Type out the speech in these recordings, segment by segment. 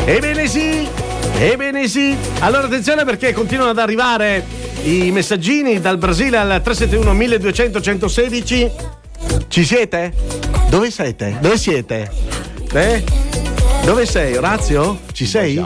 Ebbene sì. Allora attenzione, perché continuano ad arrivare i messaggini dal Brasile al 371 1200 116. Ci siete? Dove siete? Dove siete? Dove sei, Orazio? Ci sei?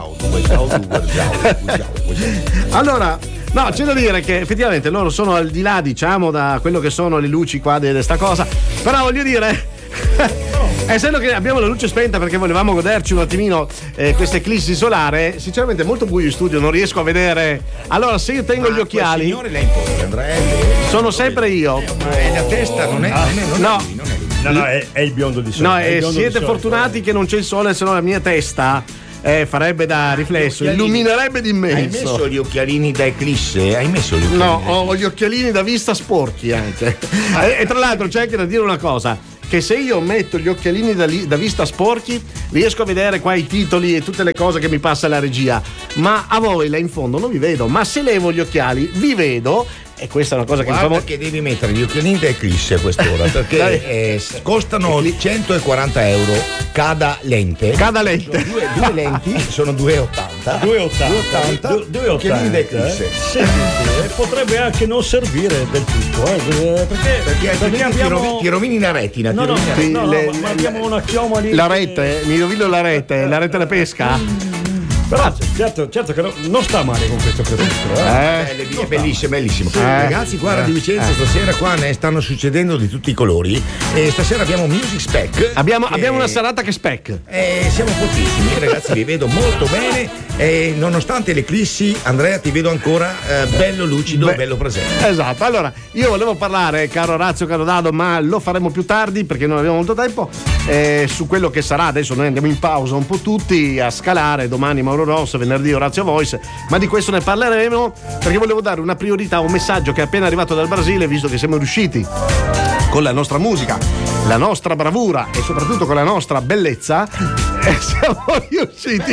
Allora, no, c'è da dire che effettivamente loro sono al di là, diciamo, da quello che sono le luci qua di questa cosa. Però voglio dire, essendo che abbiamo la luce spenta perché volevamo goderci un attimino questa eclissi solare, sinceramente è molto buio in studio, non riesco a vedere. Allora, se io tengo gli occhiali, signore, lei impone, Andrea, sono sempre io. Ma è la testa, non è No, è il biondo di sole. No, siete fortunati che non c'è il sole, se no la mia testa farebbe da riflesso, illuminerebbe d'immenso. Hai messo gli occhialini da eclisse? No, ho gli occhialini da vista sporchi anche. E tra l'altro c'è anche da dire una cosa, che se io metto gli occhialini da vista sporchi riesco a vedere qua i titoli e tutte le cose che mi passa la regia, ma a voi là in fondo non vi vedo. Ma se levo gli occhiali vi vedo, e questa è una cosa che mi fa che devi mettere gli occhialini da eclisse a quest'ora, perché costano 140 euro cada lente. Due lenti sono 2,80. 2,80 occhialini da eclisse. Potrebbe anche non servire del tutto, perché ti rovini la retina. Ma abbiamo una chioma lì. La rete, mi rovino la rete da pesca. Però certo che non sta male con questo crepuscolo. È bellissimo. Ragazzi, qua a Radio Vicenza stasera qua ne stanno succedendo di tutti i colori. E stasera abbiamo Music Spec. Abbiamo una serata che spec. Siamo fortissimi, ragazzi, vi vedo molto bene. E nonostante l'eclissi, Andrea, ti vedo ancora bello lucido, bello presente. Esatto. Allora, io volevo parlare, caro Orazio, caro Dado, ma lo faremo più tardi perché non abbiamo molto tempo. Su quello che sarà, adesso noi andiamo in pausa un po' tutti a scalare, domani Mauro Rosso, venerdì Orazio Voice, ma di questo ne parleremo perché volevo dare una priorità a un messaggio che è appena arrivato dal Brasile, visto che siamo riusciti con la nostra musica, la nostra bravura e soprattutto con la nostra bellezza, siamo riusciti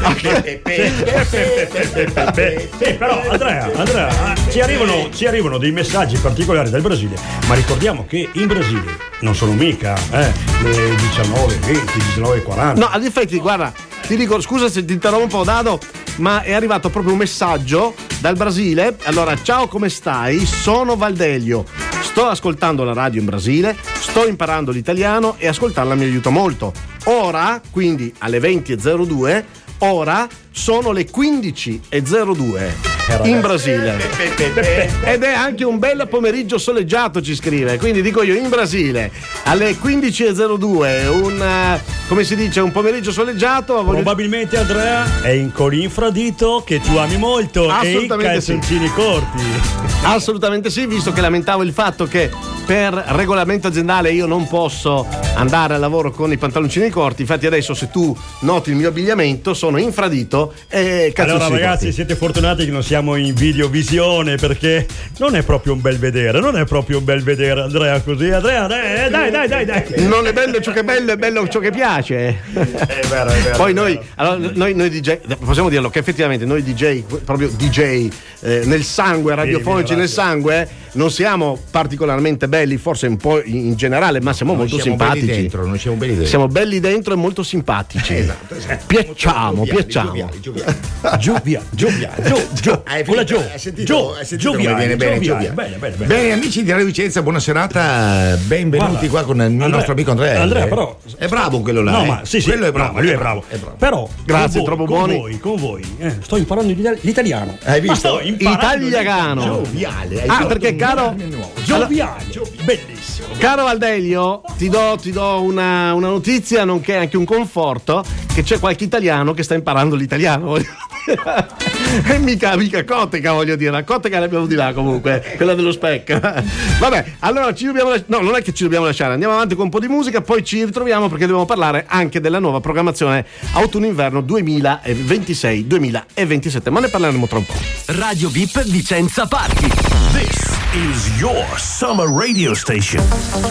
però Andrea, ci arrivano dei messaggi particolari dal Brasile, ma ricordiamo che in Brasile non sono mica le 19:20, 19:40. No, ad effetti, guarda, ti dico, scusa se ti interrompo, Dado, ma è arrivato proprio un messaggio dal Brasile. Allora, ciao, come stai? Sono Valdelio, sto ascoltando la radio in Brasile, sto imparando l'italiano e ascoltarla mi aiuta molto. Ora, quindi alle 20:02, ora sono le 15:02 in Brasile ed è anche un bel pomeriggio soleggiato, ci scrive. Quindi dico io, in Brasile alle 15:02 come si dice, un pomeriggio soleggiato. Probabilmente Andrea è in Corinfradito, che tu ami molto, e in calzoncini corti. Assolutamente sì, visto che lamentavo il fatto che per regolamento aziendale io non posso andare al lavoro con i pantaloncini corti. Infatti adesso, se tu noti il mio abbigliamento, sono infradito e calzoncini. Allora ragazzi, corti. Siete fortunati che non siamo in videovisione, perché non è proprio un bel vedere, Andrea, così. Andrea, dai. Non è bello ciò che è bello, è bello ciò che piace. È vero. Poi noi DJ, possiamo dirlo che effettivamente noi DJ, proprio DJ nel sangue, radiofonici nel sangue, non siamo particolarmente belli, forse un po' in generale, ma siamo molto simpatici. Noi siamo belli dentro. Siamo belli dentro e molto simpatici. Esatto. Piacciamo. Gioviali. Con la Gio. Hai sentito come viene bene Gioviali? Bene, amici di Radio Vicenza, buona serata. Benvenuti qua con il nostro amico Andrea. Andrea, però è bravo quello là. No, ma sì, quello è bravo. No, lui è bravo. Però grazie, troppo buoni. Con voi. Sto imparando l'italiano. Hai visto? Italiano. Gioviale. Perché caro Gioviale. Bellissimo. Caro Valdelio, ti do una notizia, nonché anche un conforto, che c'è qualche italiano che sta imparando l'italiano. E mica Coteca, voglio dire, la Coteca l'abbiamo di là comunque, quella dello Spec. Vabbè, allora non è che ci dobbiamo lasciare, andiamo avanti con un po' di musica, poi ci ritroviamo perché dobbiamo parlare anche della nuova programmazione autunno-inverno 2026-2027, ma ne parleremo tra un po'. Radio VIP Vicenza Party. This is your summer radio station.